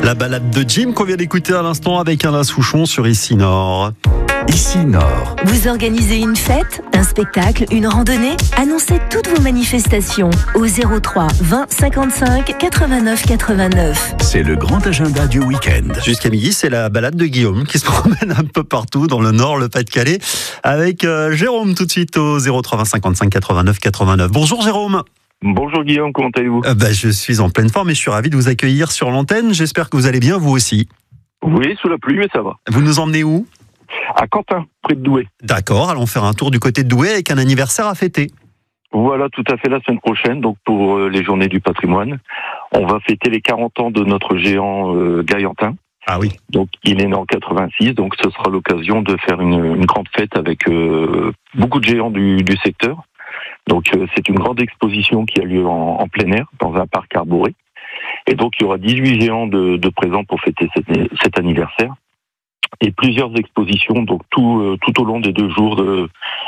La balade de Jim qu'on vient d'écouter à l'instant avec Alain Souchon sur Ici Nord. Ici Nord. Vous organisez une fête, un spectacle, une randonnée? Annoncez toutes vos manifestations au 03 20 55 89 89. C'est le grand agenda du week-end. Jusqu'à midi, c'est la balade de Guillaume qui se promène un peu partout dans le Nord, le Pas-de-Calais, avec Jérôme tout de suite au 03 20 55 89 89. Bonjour Jérôme. Bonjour Guillaume, comment allez-vous ? Je suis en pleine forme et je suis ravi de vous accueillir sur l'antenne. J'espère que vous allez bien, vous aussi. Oui, sous la pluie, mais ça va. Vous nous emmenez où ? À Quentin, près de Douai. D'accord, allons faire un tour du côté de Douai avec un anniversaire à fêter. Voilà, tout à fait, la semaine prochaine, donc pour les Journées du patrimoine. On va fêter les 40 ans de notre géant Gaillantin. Ah oui. Donc il est né en 86, donc ce sera l'occasion de faire une grande fête avec beaucoup de géants du secteur. Donc c'est une grande exposition qui a lieu en plein air, dans un parc arboré. Et donc il y aura 18 géants de présents pour fêter cet anniversaire. Et plusieurs expositions, donc tout au long des 2 jours de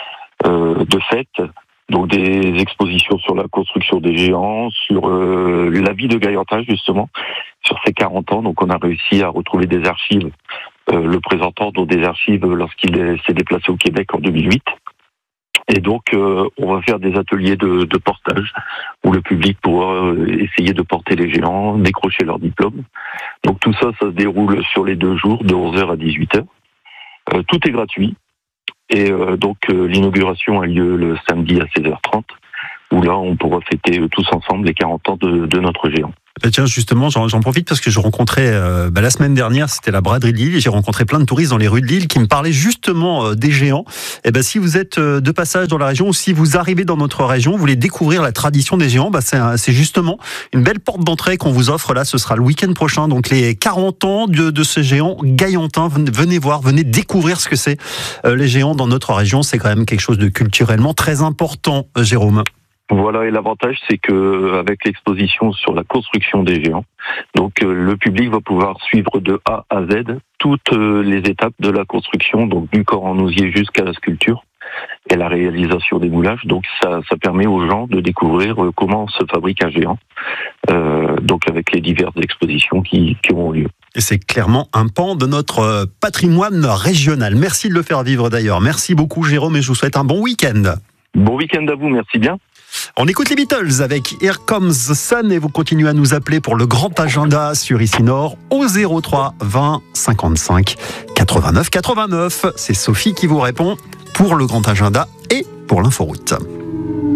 fête. Donc des expositions sur la construction des géants, sur la vie de Gaillantin justement, sur ses 40 ans. Donc on a réussi à retrouver des archives, le présentant dans des archives lorsqu'il s'est déplacé au Québec en 2008. Et donc, on va faire des ateliers de portage où le public pourra essayer de porter les géants, décrocher leur diplôme. Donc tout ça, ça se déroule sur les 2 jours, de 11h à 18h. Tout est gratuit. Et donc, l'inauguration a lieu le samedi à 16h30, où là, on pourra fêter tous ensemble les 40 ans de notre géant. Tiens, justement, j'en profite parce que je rencontrais, la semaine dernière, c'était la braderie de Lille, et j'ai rencontré plein de touristes dans les rues de Lille qui me parlaient justement des géants. Et si vous êtes de passage dans la région, ou si vous arrivez dans notre région, vous voulez découvrir la tradition des géants, c'est justement une belle porte d'entrée qu'on vous offre là, ce sera le week-end prochain, donc les 40 ans de ce géant Gaillantin. Venez voir, venez découvrir ce que c'est les géants dans notre région, c'est quand même quelque chose de culturellement très important, Jérôme. Voilà, et l'avantage, c'est que avec l'exposition sur la construction des géants, donc le public va pouvoir suivre de A à Z toutes les étapes de la construction, donc du corps en osier jusqu'à la sculpture et la réalisation des moulages. Donc ça permet aux gens de découvrir comment se fabrique un géant, donc avec les diverses expositions qui auront lieu. Et c'est clairement un pan de notre patrimoine régional. Merci de le faire vivre d'ailleurs. Merci beaucoup Jérôme et je vous souhaite un bon week-end. Bon week-end à vous, merci bien. On écoute les Beatles avec Here Comes the Sun et vous continuez à nous appeler pour le grand agenda sur Ici Nord au 03 20 55 89 89. C'est Sophie qui vous répond pour le grand agenda et pour l'inforoute.